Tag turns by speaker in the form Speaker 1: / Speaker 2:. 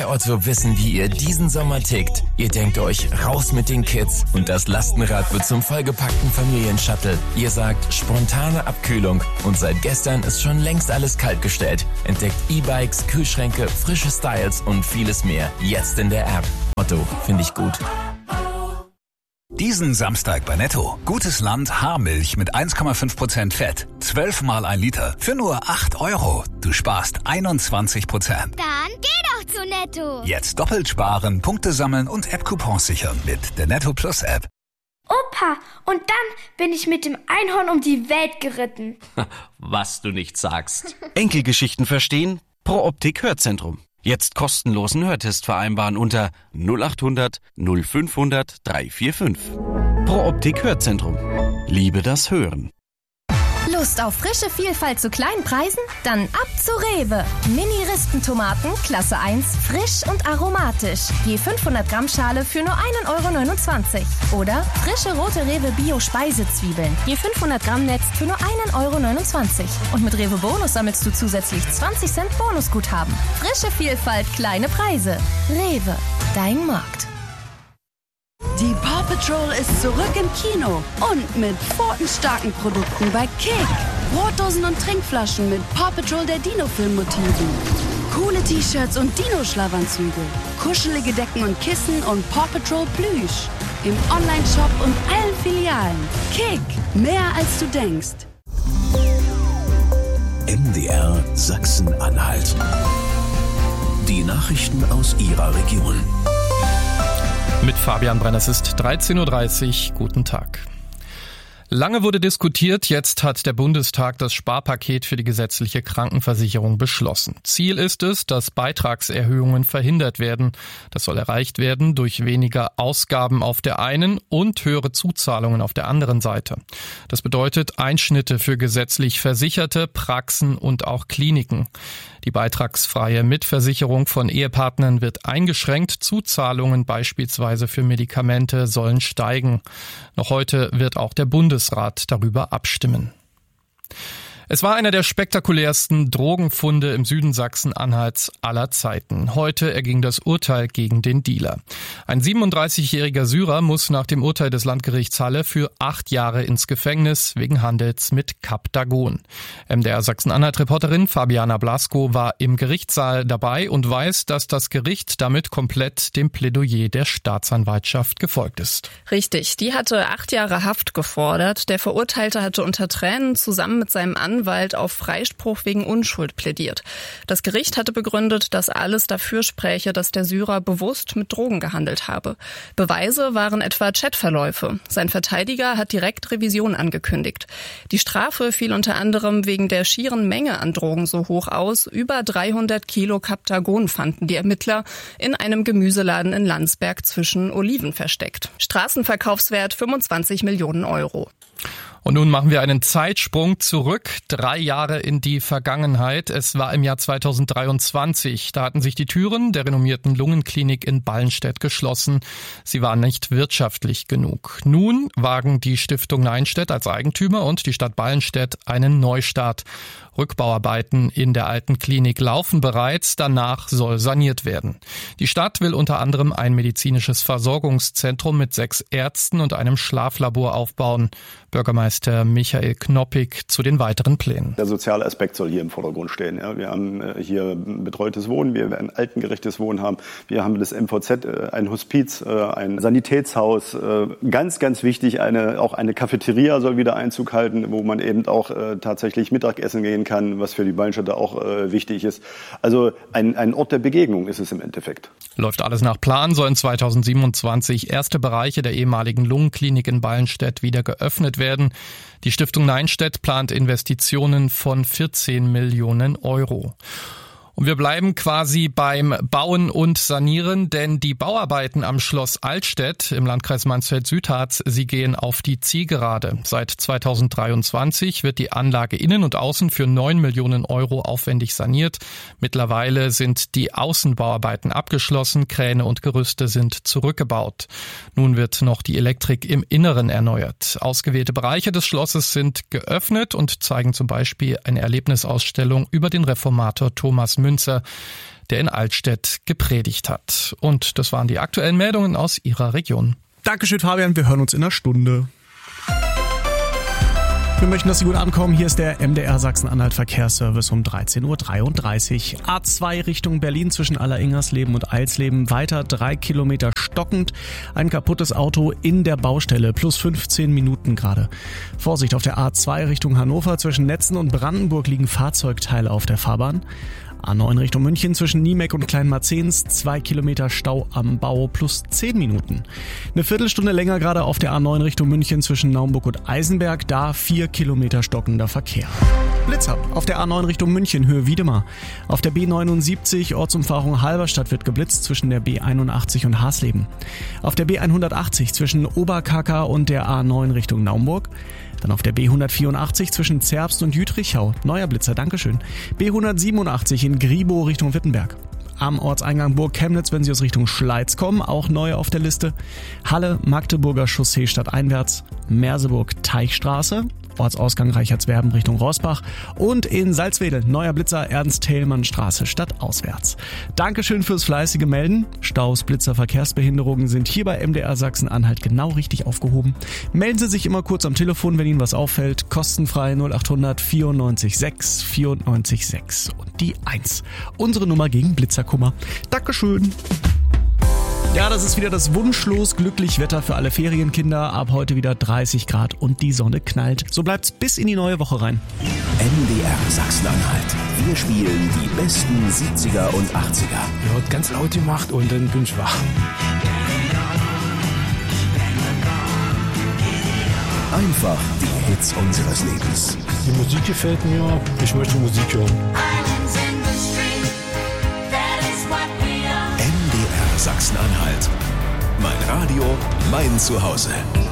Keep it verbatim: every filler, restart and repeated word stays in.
Speaker 1: Wir Otto wissen, wie ihr diesen Sommer tickt. Ihr denkt euch, raus mit den Kids und das Lastenrad wird zum vollgepackten Familienshuttle. Ihr sagt, spontane Abkühlung und seit gestern ist schon längst alles kaltgestellt. Entdeckt E-Bikes, Kühlschränke, frische Styles und vieles mehr. Jetzt in der App. Otto, finde ich gut.
Speaker 2: Diesen Samstag bei Netto. Gutes Land Haarmilch mit eins Komma fünf Prozent Fett. zwölf mal ein Liter für nur acht Euro. Du sparst einundzwanzig Prozent.
Speaker 3: Dann geh doch zu Netto.
Speaker 2: Jetzt doppelt sparen, Punkte sammeln und App-Coupons sichern mit der Netto Plus App.
Speaker 4: Opa, und dann bin ich mit dem Einhorn um die Welt geritten.
Speaker 5: Was du nicht sagst.
Speaker 6: Enkelgeschichten verstehen? Pro Optik Hörzentrum. Jetzt kostenlosen Hörtest vereinbaren unter null acht hundert null fünfhundert dreihundertfünfundvierzig. Pro Optik Hörzentrum. Liebe das Hören.
Speaker 7: Lust auf frische Vielfalt zu kleinen Preisen? Dann ab zu Rewe. Mini-Ristentomaten, Klasse eins, frisch und aromatisch. Je fünfhundert Gramm Schale für nur ein Euro neunundzwanzig. Oder frische rote Rewe Bio-Speisezwiebeln. Je fünfhundert Gramm Netz für nur ein Euro neunundzwanzig. Und mit Rewe Bonus sammelst du zusätzlich zwanzig Cent Bonusguthaben. Frische Vielfalt, kleine Preise. Rewe, dein Markt.
Speaker 8: Die Paw Patrol ist zurück im Kino und mit pfotenstarken Produkten bei Kick. Brotdosen und Trinkflaschen mit Paw Patrol der Dino-Film-Motiven. Coole T-Shirts und Dino-Schlafanzüge. Kuschelige Decken und Kissen und Paw Patrol Plüsch. Im Online-Shop und allen Filialen. Kick, mehr als du denkst.
Speaker 9: M D R Sachsen-Anhalt. Die Nachrichten aus Ihrer Region.
Speaker 10: Mit Fabian Brenner, es ist dreizehn Uhr dreißig. Guten Tag. Lange wurde diskutiert, jetzt hat der Bundestag das Sparpaket für die gesetzliche Krankenversicherung beschlossen. Ziel ist es, dass Beitragserhöhungen verhindert werden. Das soll erreicht werden durch weniger Ausgaben auf der einen und höhere Zuzahlungen auf der anderen Seite. Das bedeutet Einschnitte für gesetzlich Versicherte, Praxen und auch Kliniken. Die beitragsfreie Mitversicherung von Ehepartnern wird eingeschränkt. Zuzahlungen beispielsweise für Medikamente sollen steigen. Noch heute wird auch der Bundesrat darüber abstimmen. Es war einer der spektakulärsten Drogenfunde im Süden Sachsen-Anhalts aller Zeiten. Heute erging das Urteil gegen den Dealer. Ein siebenunddreißigjähriger Syrer muss nach dem Urteil des Landgerichts Halle für acht Jahre ins Gefängnis wegen Handels mit Captagon. M D R Sachsen-Anhalt-Reporterin Fabiana Blasko war im Gerichtssaal dabei und weiß, dass das Gericht damit komplett dem Plädoyer der Staatsanwaltschaft gefolgt ist.
Speaker 11: Richtig, die hatte acht Jahre Haft gefordert. Der Verurteilte hatte unter Tränen zusammen mit seinem Anwalt Anwalt auf Freispruch wegen Unschuld plädiert. Das Gericht hatte begründet, dass alles dafür spräche, dass der Syrer bewusst mit Drogen gehandelt habe. Beweise waren etwa Chatverläufe. Sein Verteidiger hat direkt Revision angekündigt. Die Strafe fiel unter anderem wegen der schieren Menge an Drogen so hoch aus. Über dreihundert Kilo Captagon fanden die Ermittler in einem Gemüseladen in Landsberg zwischen Oliven versteckt. Straßenverkaufswert fünfundzwanzig Millionen Euro.
Speaker 10: Und nun machen wir einen Zeitsprung zurück, drei Jahre in die Vergangenheit. Es war im Jahr zweitausenddreiundzwanzig. Da hatten sich die Türen der renommierten Lungenklinik in Ballenstedt geschlossen. Sie waren nicht wirtschaftlich genug. Nun wagen die Stiftung Neinstedt als Eigentümer und die Stadt Ballenstedt einen Neustart. Rückbauarbeiten in der alten Klinik laufen bereits, danach soll saniert werden. Die Stadt will unter anderem ein medizinisches Versorgungszentrum mit sechs Ärzten und einem Schlaflabor aufbauen. Bürgermeister Michael Knoppig zu den weiteren Plänen.
Speaker 12: Der soziale Aspekt soll hier im Vordergrund stehen. Ja, wir haben hier betreutes Wohnen, wir werden altengerechtes Wohnen haben, wir haben das M V Z, ein Hospiz, ein Sanitätshaus. Ganz, ganz wichtig, eine, auch eine Cafeteria soll wieder Einzug halten, wo man eben auch tatsächlich Mittagessen gehen kann, was für die Ballenstädter auch äh, wichtig ist. Also ein, ein Ort der Begegnung ist es im Endeffekt.
Speaker 10: Läuft alles nach Plan, sollen zweitausendsiebenundzwanzig erste Bereiche der ehemaligen Lungenklinik in Ballenstedt wieder geöffnet werden. Die Stiftung Neinstedt plant Investitionen von vierzehn Millionen Euro. Und wir bleiben quasi beim Bauen und Sanieren, denn die Bauarbeiten am Schloss Altstedt im Landkreis Mansfeld-Südharz, sie gehen auf die Zielgerade. Seit zweitausenddreiundzwanzig wird die Anlage innen und außen für neun Millionen Euro aufwendig saniert. Mittlerweile sind die Außenbauarbeiten abgeschlossen, Kräne und Gerüste sind zurückgebaut. Nun wird noch die Elektrik im Inneren erneuert. Ausgewählte Bereiche des Schlosses sind geöffnet und zeigen zum Beispiel eine Erlebnisausstellung über den Reformator Thomas Müller. Münzer, der in Altstedt gepredigt hat. Und das waren die aktuellen Meldungen aus Ihrer Region.
Speaker 13: Dankeschön, Fabian. Wir hören uns in einer Stunde. Wir möchten, dass Sie gut ankommen. Hier ist der M D R Sachsen-Anhalt Verkehrsservice um dreizehn Uhr dreiunddreißig. A zwei Richtung Berlin zwischen Alleringers-Leben und Eilsleben. Weiter drei Kilometer stockend. Ein kaputtes Auto in der Baustelle. Plus fünfzehn Minuten gerade. Vorsicht auf der A zwei Richtung Hannover. Zwischen Netzen und Brandenburg liegen Fahrzeugteile auf der Fahrbahn. A neun Richtung München zwischen Niemek und Kleinmarzens, zwei Kilometer Stau am Bau plus zehn Minuten. Eine Viertelstunde länger gerade auf der A neun Richtung München zwischen Naumburg und Eisenberg, da vier Kilometer stockender Verkehr. Blitzer auf der A neun Richtung München, Höhe Wiedemar. Auf der B neunundsiebzig, Ortsumfahrung Halberstadt, wird geblitzt zwischen der B einundachtzig und Hasleben. Auf der B hundertachtzig zwischen Oberkaka und der A neun Richtung Naumburg. Dann auf der B hundertvierundachtzig zwischen Zerbst und Jütrichau. Neuer Blitzer, Dankeschön. B hundertsiebenundachtzig in Gribow Richtung Wittenberg. Am Ortseingang Burg Chemnitz, wenn Sie aus Richtung Schleiz kommen, auch neu auf der Liste. Halle, Magdeburger Chaussee stadteinwärts. Merseburg Teichstraße. Ortsausgang Reichertswerben Richtung Rossbach. Und in Salzwedel, neuer Blitzer, Ernst-Thälmann-Straße stadtauswärts. Dankeschön fürs fleißige Melden. Staus, Blitzer, Verkehrsbehinderungen sind hier bei M D R Sachsen-Anhalt genau richtig aufgehoben. Melden Sie sich immer kurz am Telefon, wenn Ihnen was auffällt. Kostenfrei null achthundert vierundneunzig sechs vierundneunzig sechs und die eins. Unsere Nummer gegen Blitzerkummer. Dankeschön. Ja, das ist wieder das wunschlos glücklich Wetter für alle Ferienkinder. Ab heute wieder dreißig Grad und die Sonne knallt. So bleibt's bis in die neue Woche rein.
Speaker 9: M D R Sachsen-Anhalt. Wir spielen die besten siebziger und achtziger.
Speaker 14: Ja, hat ganz laut gemacht und dann bin ich wach.
Speaker 9: Einfach die Hits unseres Lebens.
Speaker 14: Die Musik gefällt mir. Ich möchte Musik hören.
Speaker 9: M D R Sachsen-Anhalt. Mein Radio, mein Zuhause.